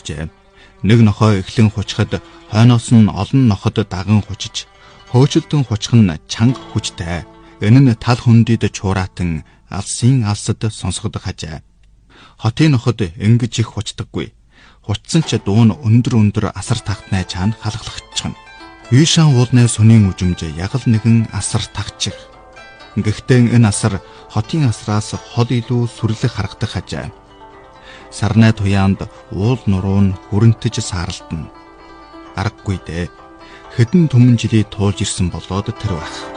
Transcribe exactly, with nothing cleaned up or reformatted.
хөвчжээ. Нэг нохой эхлэн хучхад хойноос нь олон ноход даган хучиж, хөөчлөлтөн хучх нь чанга хүчтэй. Энэ нь тал хүндэд чуураатан алсын алсад сонсгодох хажээ. Хотын ноход ингэж их хучдаггүй. Хучсан ч дуу нь өндөр өндөр асар тагтнай чаана халахлагччихна. Вишан уулны сүнийн үжимж яг л нэгэн асар тагчих. Гэхдээ энэ асар хотын асраас хол илүү сүрлэх харагдах хажээ. Сарнай туяанд уул нуруу нь хүрэнтэж сааралтна. Аргагүй дээ. Хэдэн түмэн жилийн туулж ирсэн болоод тэр байх.